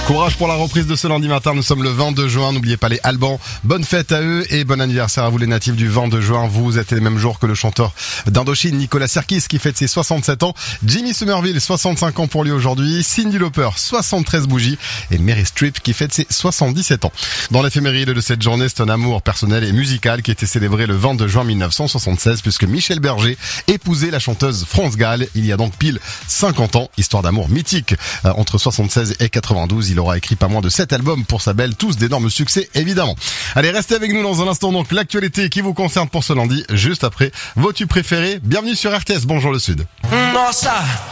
Courage pour la reprise de ce lundi matin, nous sommes le 22 juin, n'oubliez pas les Albans, bonne fête à eux et bon anniversaire à vous les natifs du 22 juin, vous êtes les mêmes jours que le chanteur d'Indochine Nicolas Sirkis qui fête ses 67 ans, Jimmy Somerville 65 ans pour lui aujourd'hui, Cyndi Lauper 73 bougies et Mary Streep qui fête ses 77 ans. Dans l'éphéméride de cette journée, c'est un amour personnel et musical qui était célébré le 22 juin 1976 puisque Michel Berger épousait la chanteuse France Gall, il y a donc pile 50 ans, histoire d'amour mythique. Entre 76 et 92, il aura écrit pas moins de 7 albums pour sa belle, tous d'énormes succès évidemment. Allez, restez avec nous dans un instant donc l'actualité qui vous concerne pour ce lundi, juste après vos tubes préférés. Bienvenue sur RTS, bonjour le Sud.